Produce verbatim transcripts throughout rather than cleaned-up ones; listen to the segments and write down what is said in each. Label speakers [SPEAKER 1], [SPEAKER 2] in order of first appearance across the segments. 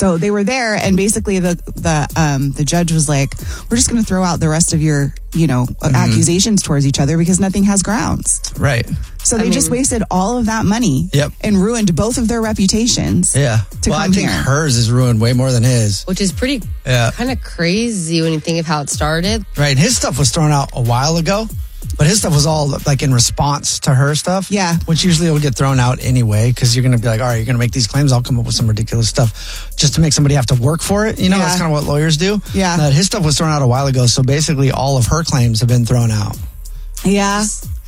[SPEAKER 1] So they were there, and basically the the um, the judge was like, "We're just going to throw out the rest of your, you know, mm-hmm. accusations towards each other because nothing has grounds."
[SPEAKER 2] Right.
[SPEAKER 1] So they
[SPEAKER 3] I mean,
[SPEAKER 1] just wasted all of that money.
[SPEAKER 2] Yep.
[SPEAKER 1] And ruined both of their reputations.
[SPEAKER 2] Yeah.
[SPEAKER 1] To
[SPEAKER 2] well,
[SPEAKER 1] come
[SPEAKER 2] I think
[SPEAKER 1] here.
[SPEAKER 2] hers is ruined way more than his.
[SPEAKER 3] Which is pretty
[SPEAKER 2] Yeah.
[SPEAKER 3] kind of crazy when you think of how it started.
[SPEAKER 2] Right. His stuff was thrown out a while ago, but his stuff was all like in response to her stuff.
[SPEAKER 1] Yeah.
[SPEAKER 2] Which usually will get thrown out anyway because you're going to be like, all right, you're going to make these claims. I'll come up with some ridiculous stuff just to make somebody have to work for it. You know,
[SPEAKER 1] Yeah.
[SPEAKER 2] that's kind of what lawyers do.
[SPEAKER 1] Yeah.
[SPEAKER 2] Uh, his stuff was thrown out a while ago. So basically all of her claims have been thrown out.
[SPEAKER 1] Yeah.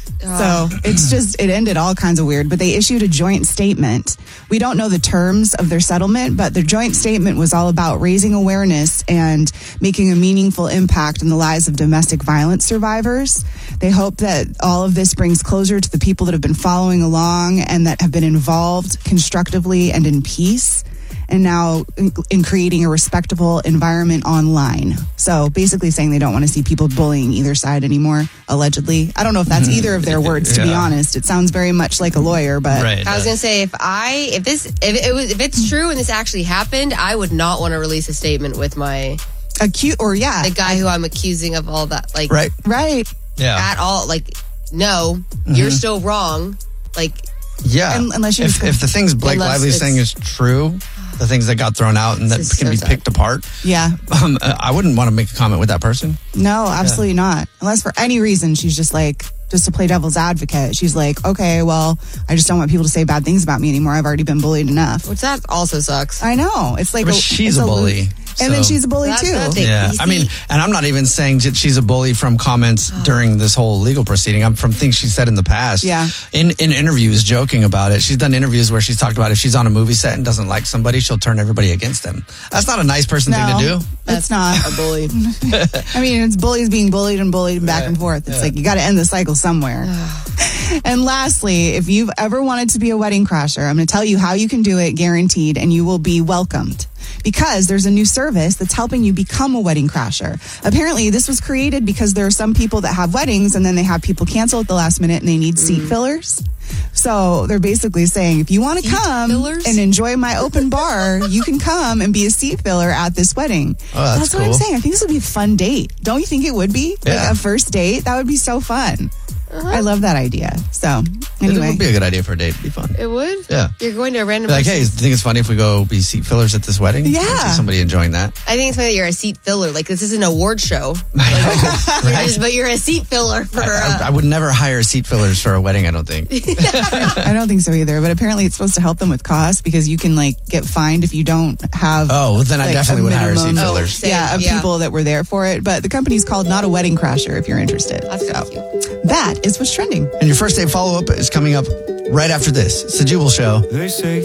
[SPEAKER 1] So it's just, it ended all kinds of weird, but they issued a joint statement. We don't know the terms of their settlement, but their joint statement was all about raising awareness and making a meaningful impact in the lives of domestic violence survivors. They hope that all of this brings closure to the people that have been following along and that have been involved constructively and in peace. And now in, in creating a respectable environment online. So basically saying they don't want to see people bullying either side anymore, allegedly. I don't know if that's either of their words, to
[SPEAKER 2] Yeah.
[SPEAKER 1] be honest. It sounds very much like a lawyer, but
[SPEAKER 2] Right.
[SPEAKER 3] I was gonna say if I if this if it was if it's true and this actually happened, I would not want to release a statement with my
[SPEAKER 1] acute or yeah.
[SPEAKER 3] the guy who I'm accusing of all that like
[SPEAKER 2] Right.
[SPEAKER 1] Right.
[SPEAKER 2] Yeah.
[SPEAKER 3] at all. Like, no, you're still wrong. Like,
[SPEAKER 2] Yeah.
[SPEAKER 1] Un- unless you
[SPEAKER 2] if,
[SPEAKER 1] just-
[SPEAKER 2] if the things Blake
[SPEAKER 3] Unless
[SPEAKER 2] Lively's
[SPEAKER 3] it's-
[SPEAKER 2] saying is true, the things that got thrown out and that
[SPEAKER 3] This is
[SPEAKER 2] can
[SPEAKER 3] so
[SPEAKER 2] be
[SPEAKER 3] sad.
[SPEAKER 2] picked apart,
[SPEAKER 1] Yeah.
[SPEAKER 2] um, I wouldn't want to make a comment with that person.
[SPEAKER 1] No, absolutely not. Unless for any reason she's just like, just to play devil's advocate. She's like, okay, well, I just don't want people to say bad things about me anymore. I've already been bullied enough.
[SPEAKER 3] which that also sucks.
[SPEAKER 1] I know. It's like
[SPEAKER 2] But
[SPEAKER 1] a,
[SPEAKER 2] she's
[SPEAKER 1] it's
[SPEAKER 2] a bully,
[SPEAKER 1] And then
[SPEAKER 2] so-
[SPEAKER 1] she's a bully
[SPEAKER 3] That's
[SPEAKER 1] too.
[SPEAKER 3] the thing.
[SPEAKER 2] Yeah,
[SPEAKER 3] You
[SPEAKER 2] I mean,
[SPEAKER 3] see-
[SPEAKER 2] and I'm not even saying that she's a bully from comments during this whole legal proceeding. I'm from things she said in the past.
[SPEAKER 1] Yeah.
[SPEAKER 2] In in interviews, joking about it. She's done interviews where she's talked about if she's on a movie set and doesn't like somebody, she'll turn everybody against them. That's not a nice person
[SPEAKER 1] No,
[SPEAKER 2] thing to do.
[SPEAKER 1] It's not.
[SPEAKER 3] A bully.
[SPEAKER 1] I mean, it's bullies being bullied and bullied and back and forth. It's like you got to end the cycle somewhere. And lastly, if you've ever wanted to be a wedding crasher, I'm going to tell you how you can do it, guaranteed, and you will be welcomed. Because there's a new service that's helping you become a wedding crasher. Apparently, this was created because there are some people that have weddings and then they have people cancel at the last minute and they need seat fillers. So they're basically saying, if you want to
[SPEAKER 3] Seat
[SPEAKER 1] come
[SPEAKER 3] fillers?
[SPEAKER 1] and enjoy my open bar, you can come and be a seat filler at this wedding.
[SPEAKER 2] Oh, that's
[SPEAKER 1] what I'm
[SPEAKER 2] cool.
[SPEAKER 1] saying. I think this would be a fun date. Don't you think it would be?
[SPEAKER 2] Yeah.
[SPEAKER 1] Like a first date? That would be so fun. I love that idea. So,
[SPEAKER 2] It
[SPEAKER 1] anyway.
[SPEAKER 2] would be a good idea for a date. It'd be fun.
[SPEAKER 3] It would?
[SPEAKER 2] Yeah.
[SPEAKER 3] You're going to a random
[SPEAKER 2] Be like,
[SPEAKER 3] person.
[SPEAKER 2] hey, do you think it's funny if we go be seat fillers at this wedding?
[SPEAKER 1] Yeah.
[SPEAKER 2] I see somebody enjoying that.
[SPEAKER 3] I think it's funny that you're a seat filler. Like, this is an award show.
[SPEAKER 2] I know,
[SPEAKER 3] You're
[SPEAKER 2] right?
[SPEAKER 3] just- but you're a seat filler for.
[SPEAKER 2] I,
[SPEAKER 3] Uh,
[SPEAKER 2] I, I would never hire seat fillers for a wedding, I don't think.
[SPEAKER 1] I don't think so either, but apparently it's supposed to help them with costs because you can like get fined if you don't have.
[SPEAKER 2] Oh, well, then I
[SPEAKER 1] like,
[SPEAKER 2] definitely
[SPEAKER 1] a
[SPEAKER 2] would hire
[SPEAKER 1] minimum-
[SPEAKER 2] seat
[SPEAKER 3] Oh,
[SPEAKER 2] fillers.
[SPEAKER 3] same.
[SPEAKER 1] Yeah, of
[SPEAKER 3] Yeah.
[SPEAKER 1] people that were there for it. But the company's called Not a Wedding Crasher if you're interested.
[SPEAKER 3] That's
[SPEAKER 1] So,
[SPEAKER 3] cute.
[SPEAKER 1] that is what's trending.
[SPEAKER 2] And your first date follow up is coming up right after this. It's the Jubal Show.
[SPEAKER 4] They say